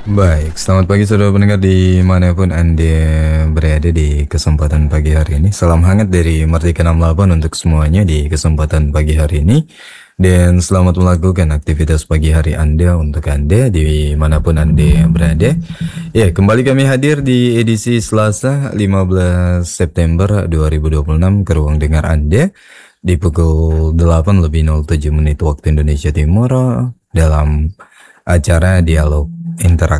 Baik, selamat pagi saudara pendengar dimanapun Anda berada di kesempatan pagi hari ini. Salam hangat dari Merdeka 68 untuk semuanya di kesempatan pagi hari ini. Dan selamat melakukan aktivitas pagi hari Anda untuk Anda dimanapun Anda berada. Ya, kembali kami hadir di edisi Selasa 15 September 2026 ke ruang dengar Anda di pukul 8 lebih 07 menit waktu Indonesia Timur dalam acara dialog interaktif